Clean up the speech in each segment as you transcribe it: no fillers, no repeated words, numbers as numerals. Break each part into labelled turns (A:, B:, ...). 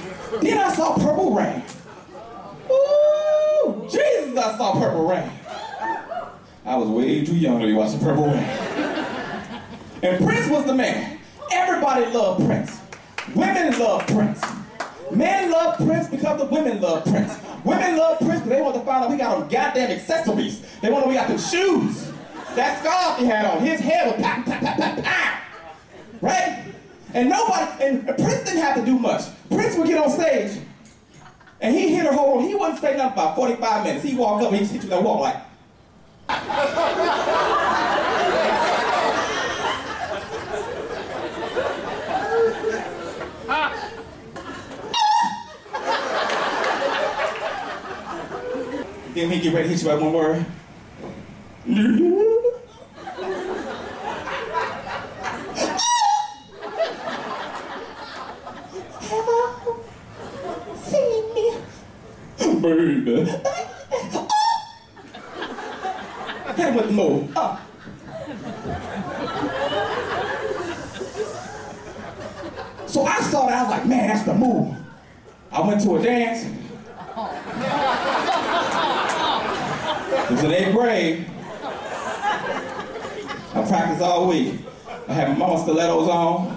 A: Then I saw Purple Rain. Ooh, Jesus, I saw Purple Rain. I was way too young to be watching Purple Rain. And Prince was the man. Everybody loved Prince. Women loved Prince. Men love Prince because the women love Prince. Women love Prince because they want to find out we got on goddamn accessories. They want to know we got them shoes. That scarf he had on, his hair was pop, pop, pop, pop, pop. Right? And Prince didn't have to do much. Prince would get on stage, and he hit her whole, he wouldn't say nothing about 45 minutes. He'd walk up and he'd hit you that walk like. Then he get ready to hit you by one word. Hello, see me, baby. Hit him with the move. So I saw that, I was like, man, that's the move. I went to a dance. It was in 8th grade. I practiced all week. I had my mama stilettos on.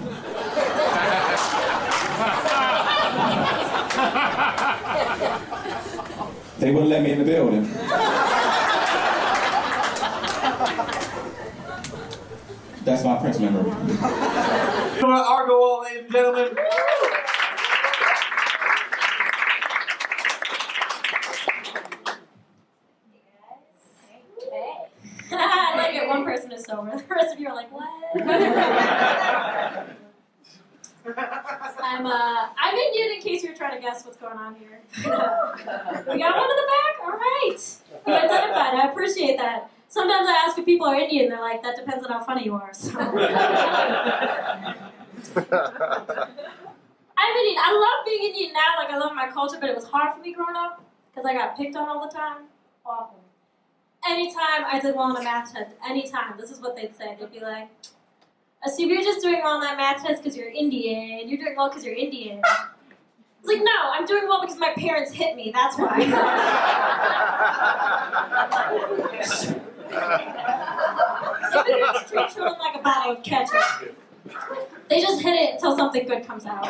A: They wouldn't let me in the building. That's my Prince memory.
B: Argo, ladies and gentlemen.
C: I like it. One person is sober. The rest of you are like, what? I'm Indian in case you're trying to guess what's going on here. We got one in the back? All right. You identified. I appreciate that. Sometimes I ask if people are Indian, they're like, that depends on how funny you are. So. I'm Indian. I love being Indian now. Like, I love my culture, but it was hard for me growing up because I got picked on all the time. Awful. Anytime I did well on a math test, anytime, this is what they'd say. They'd be like, so you're just doing well on that math test because you're Indian. You're doing well because you're Indian. It's like, no, I'm doing well because my parents hit me. That's why. Even if it's treat children like a bottle of ketchup. They just hit it until something good comes out.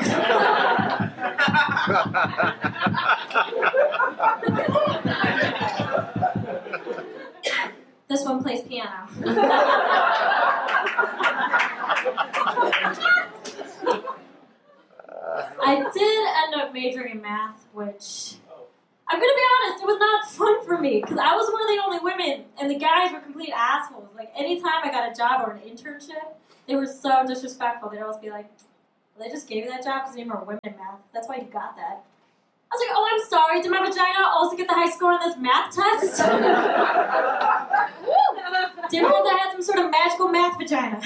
C: This one plays piano. I did end up majoring in math, which, I'm gonna be honest, it was not fun for me, because I was one of the only women, and the guys were complete assholes. Like, anytime I got a job or an internship, they were so disrespectful. They'd always be like, well, they just gave you that job because you were a women in math. That's why you got that. I was like, oh, I'm sorry, did my vagina also get the high score on this math test? Didn't realize I had some sort of magical math vagina.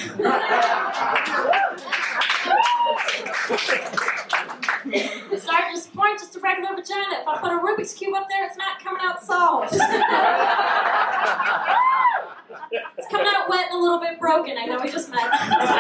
C: Sorry, just point just a regular vagina. If I put a Rubik's Cube up there, it's not coming out solid. It's coming out wet and a little bit broken. I know we just met.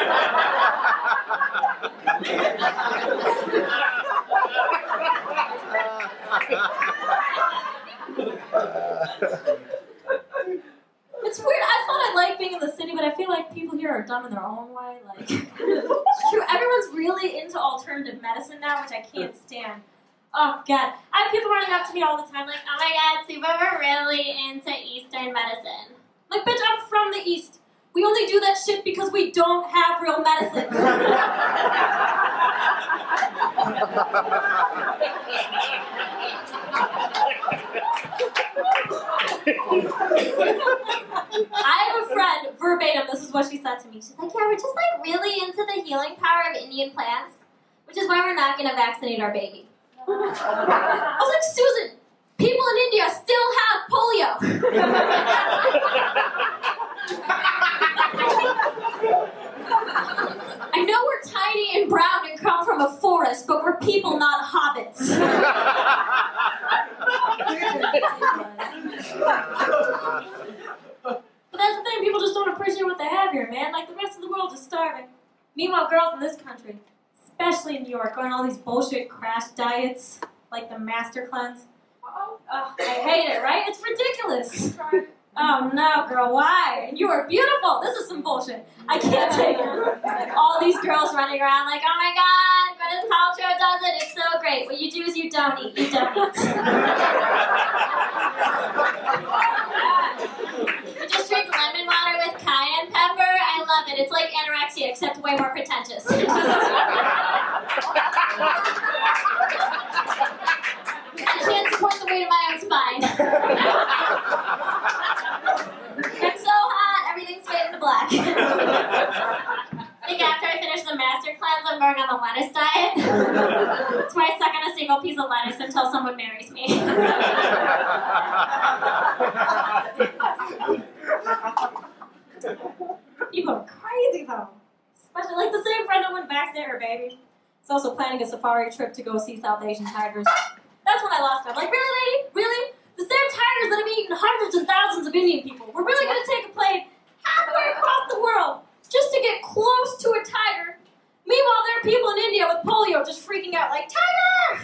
C: It's weird. I thought I liked being in the city, but I feel like people here are dumb in their own way. Like, it's true. Everyone's really into alternative medicine now, which I can't stand. Oh, God. I have people running up to me all the time like, oh, my God, Suba, we're really into Eastern medicine. Like, bitch, I'm from the East. We only do that shit because we don't have real medicine. I have a friend, verbatim, this is what she said to me. She's like, yeah, we're just like really into the healing power of Indian plants, which is why we're not going to vaccinate our baby. I was like, Susan, people in India still have polio. I know we're tiny and brown and come from a forest, but we're people, not hobbits. But that's the thing, people just don't appreciate what they have here, man. Like, the rest of the world is starving. Meanwhile, girls in this country, especially in New York, go on all these bullshit crash diets, like the Master Cleanse. Ugh, I hate it, right? It's ridiculous. Oh no, girl, why? And you are beautiful. This is some bullshit. I can't take it. Like, all these girls running around like, oh my god, Gwyneth Paltrow does it. It's so great. What you do is you don't eat. You don't eat. You just drink lemon water with cayenne pepper. I love it. It's like anorexia, except way more pretentious. I can't support the weight of my own spine. I'm so hot, everything's fading to black. I think after I finish the Master Cleanse, I'm going on the lettuce diet. That's where I suck on a single piece of lettuce until someone marries me. People are crazy though. Especially like the same friend that went vaccinate her baby. Is also planning a safari trip to go see South Asian tigers. That's when I lost it. I'm like, really, lady? Really? The same tigers that have eaten hundreds and thousands of Indian people. We're really going to take a plane halfway across the world just to get close to a tiger. Meanwhile, there are people in India with polio just freaking out like, tiger!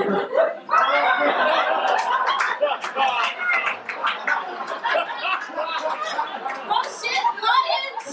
C: Oh shit, lions!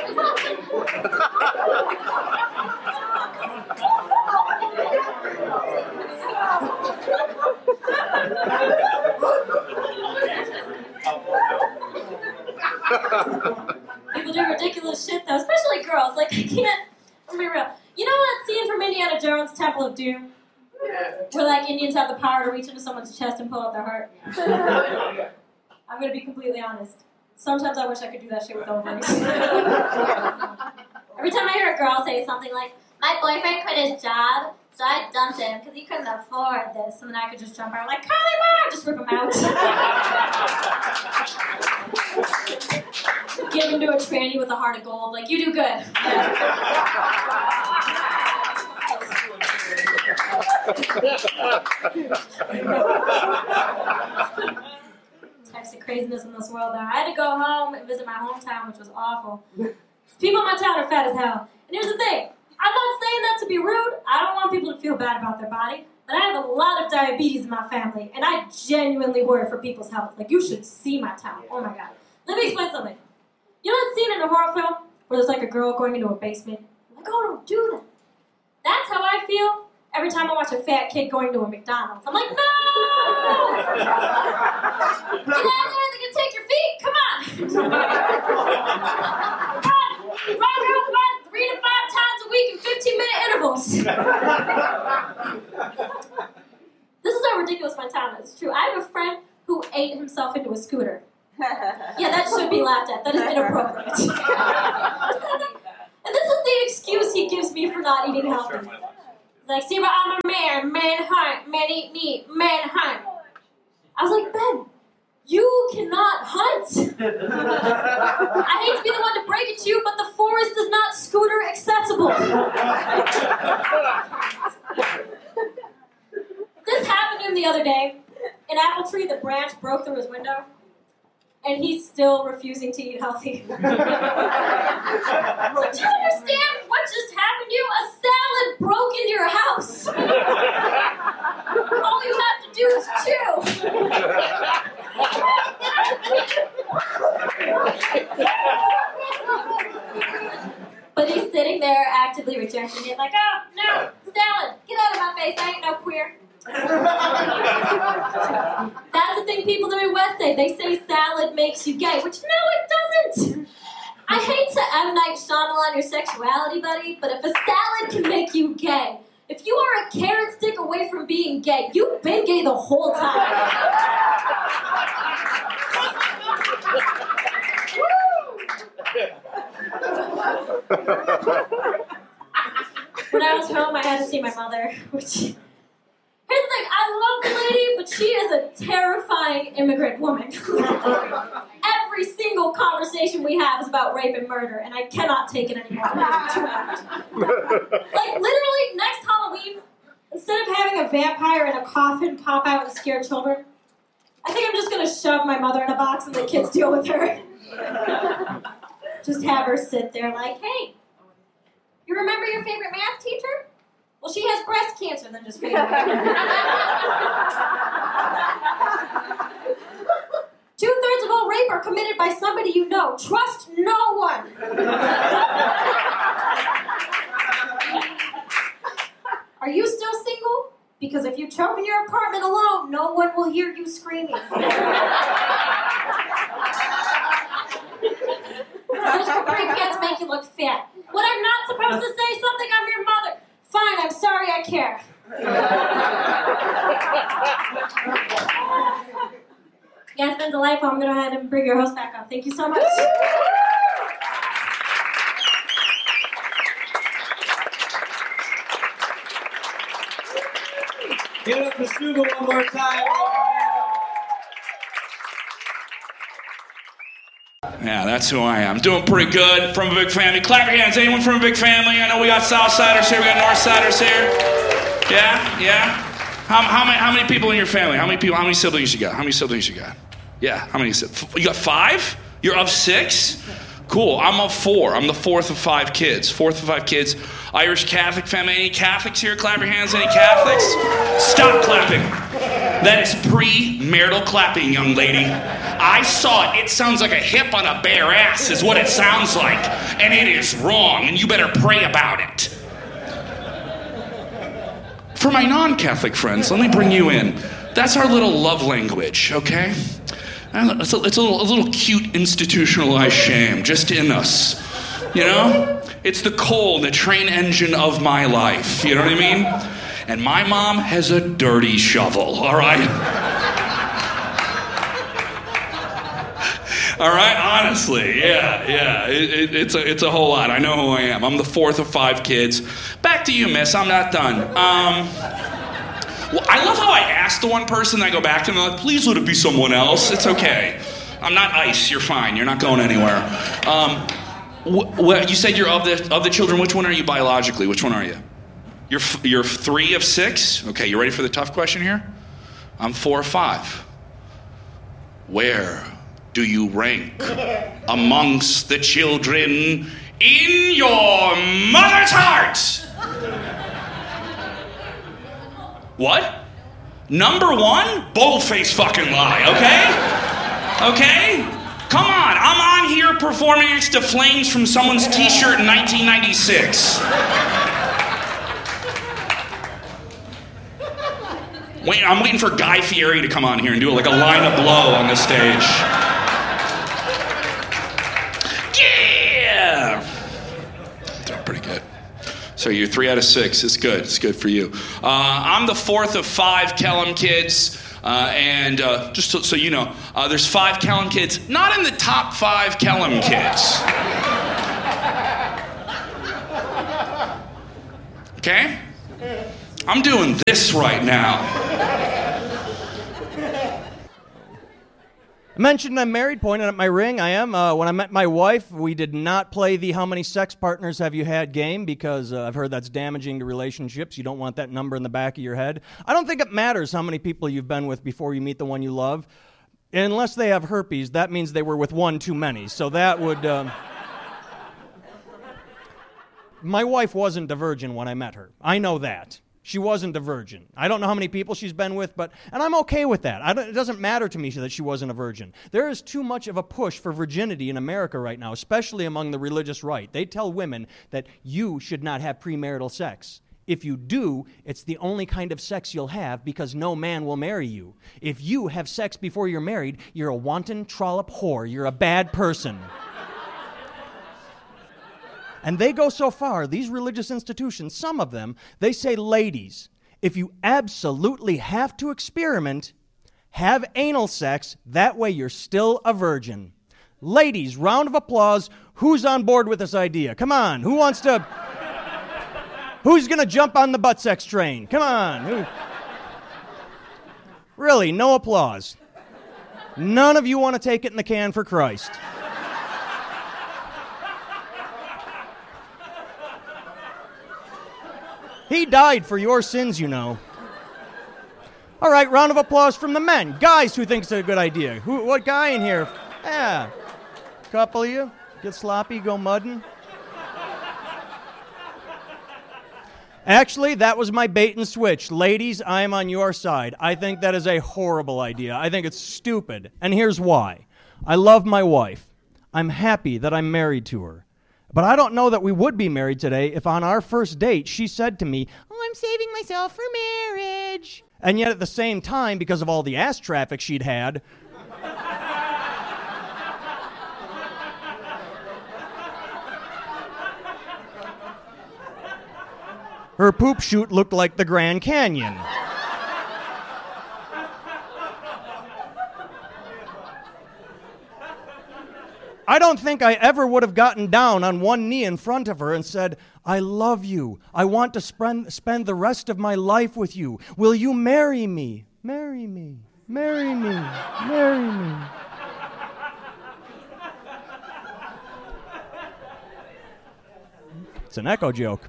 C: People do ridiculous shit though, especially girls. Like, I can't, I'm gonna be real. You know that scene from Indiana Jones' Temple of Doom? Where like Indians have the power to reach into someone's chest and pull out their heart? I'm gonna be completely honest. Sometimes I wish I could do that shit with ovaries. Every time I hear a girl say something like, my boyfriend quit his job, so I dumped him because he couldn't afford this, and then I could just jump out like, Carly Mar! Just rip him out. Give him to a tranny with a heart of gold. Like, you do good. Types of craziness in this world, though. I had to go home and visit my hometown, which was awful. People in my town are fat as hell. And here's the thing. I'm not saying that to be rude. I don't want people to feel bad about their body. But I have a lot of diabetes in my family, and I genuinely worry for people's health. Like, you should see my town. Oh, my God. Let me explain something. You know that scene in a horror film where there's like a girl going into a basement? I'm like, oh, don't do that. That's how I feel every time I watch a fat kid going to a McDonald's. I'm like, no! Get out there, they're going to take your feet. Come on. Run 3 to 5 times a week in 15-minute intervals. This is how ridiculous my town is. It's true. I have a friend who ate himself into a scooter. Yeah, that should be laughed at. That is inappropriate. And this is the excuse he gives me for not eating healthy. He's like, see, but I'm a man hunt, man eat meat, man hunt. I was like, Ben, you cannot hunt. I hate to be the one to break it to you, but the forest is not scooter accessible. This happened to him the other day. An apple tree, the branch broke through his window. And he's still refusing to eat healthy. Do you understand what just happened to you? A salad broke into your house. All you have to do is chew. But he's sitting there actively rejecting it, like, oh, no, salad, get out of my face, I ain't no queer. That's the thing people in the West say. They say salad makes you gay, which no, it doesn't. I hate to M. Night Shyamalan your sexuality, buddy, but if a salad can make you gay, if you are a carrot stick away from being gay, you've been gay the whole time. When I was home, I had to see my mother, which... Here's the thing, I love the lady, but she is a terrifying immigrant woman. Every single conversation we have is about rape and murder, and I cannot take it anymore. Like, literally, next Halloween, instead of having a vampire in a coffin pop out and scare children, I think I'm just going to shove my mother in a box and the kids deal with her. Just have her sit there like, hey, you remember your favorite math teacher? Well, she has breast cancer, then just fade away. 2/3 of all rape are committed by somebody you know. Trust no one. Are you still single? Because if you choke in your apartment alone, no one will hear you screaming. Those Capri pants make you look fat. What, I'm not supposed to say something? I'm your mother. Fine, I'm sorry, I care. Yeah, it's been delightful. I'm going to go ahead and bring your host back up. Thank you so much.
B: Give it up for Stuba one more time.
D: Yeah, that's who I am. Doing pretty good. From a big family. Clap your hands. Anyone from a big family? I know we got Southsiders here. We got Northsiders here. Yeah. How many people in your family? How many siblings you got? How many siblings you got? Yeah. How many? You got 5? You're of 6? Cool. I'm of 4. I'm the 4th of 5 kids. 4th of 5 kids. Irish Catholic family. Any Catholics here? Clap your hands. Any Catholics? Stop clapping. That is pre-marital clapping, young lady. I saw it. It sounds like a hip on a bare ass is what it sounds like. And it is wrong, and you better pray about it. For my non-Catholic friends, let me bring you in. That's our little love language, okay? It's a little cute institutionalized shame just in us, you know? It's the coal in the train engine of my life, you know what I mean? And my mom has a dirty shovel, all right? All right, honestly, yeah. It's a whole lot. I know who I am. I'm the 4th of 5 kids. Back to you, miss. I'm not done. Well, I love how I ask the one person, I go back to them, like, please let it be someone else. It's okay. I'm not ice. You're fine. You're not going anywhere. You said you're of the children. Which one are you biologically? Which one are you? You're 3 of 6? Okay, you ready for the tough question here? I'm 4 of 5. Where do you rank amongst the children in your mother's heart? What? Number 1? Bold-faced fucking lie, okay? Come on, I'm on here performing next to flames from someone's t-shirt in 1996. I'm waiting for Guy Fieri to come on here and do like a line of blow on the stage. Yeah! Doing pretty good. So you're 3 out of 6. It's good. It's good for you. I'm the 4th of 5 Kellum kids. And just so you know, there's 5 Kellum kids, not in the top 5 Kellum kids. Okay? I'm doing this right now.
E: I mentioned I'm married, pointed at my ring. I am. When I met my wife, we did not play the how many sex partners have you had game because I've heard that's damaging to relationships. You don't want that number in the back of your head. I don't think it matters how many people you've been with before you meet the one you love. Unless they have herpes, that means they were with one too many. So that would... My wife wasn't a virgin when I met her. I know that. She wasn't a virgin. I don't know how many people she's been with, and I'm okay with that. It doesn't matter to me that she wasn't a virgin. There is too much of a push for virginity in America right now, especially among the religious right. They tell women that you should not have premarital sex. If you do, it's the only kind of sex you'll have because no man will marry you. If you have sex before you're married, you're a wanton trollop whore. You're a bad person. And they go so far, these religious institutions, some of them, they say, ladies, if you absolutely have to experiment, have anal sex, that way you're still a virgin. Ladies, round of applause. Who's on board with this idea? Come on, who's going to jump on the butt sex train? Come on. Really, no applause. None of you want to take it in the can for Christ. He died for your sins, you know. All right, round of applause from the men. Guys who think it's a good idea. What guy in here? Yeah. Couple of you. Get sloppy, go mudding. Actually, that was my bait and switch. Ladies, I am on your side. I think that is a horrible idea. I think it's stupid. And here's why. I love my wife. I'm happy that I'm married to her. But I don't know that we would be married today if on our first date she said to me, "Oh, I'm saving myself for marriage." And yet at the same time, because of all the ass traffic she'd had, her poop chute looked like the Grand Canyon. I don't think I ever would have gotten down on one knee in front of her and said, "I love you. I want to spend the rest of my life with you. Will you marry me? Marry me. Marry me. Marry me." It's an echo joke.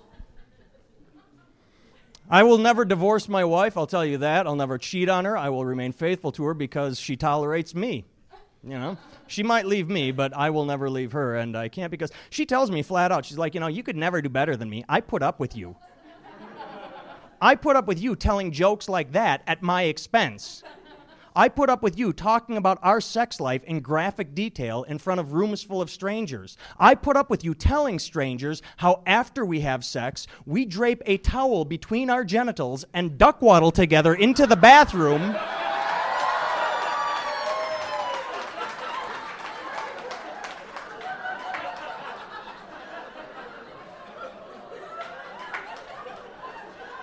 E: I will never divorce my wife, I'll tell you that. I'll never cheat on her. I will remain faithful to her because she tolerates me. You know, she might leave me, but I will never leave her, and I can't because she tells me flat out, she's like, you could never do better than me. I put up with you. I put up with you telling jokes like that at my expense. I put up with you talking about our sex life in graphic detail in front of rooms full of strangers. I put up with you telling strangers how after we have sex, we drape a towel between our genitals and duck waddle together into the bathroom.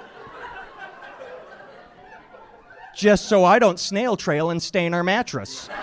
E: Just so I don't snail trail and stain our mattress.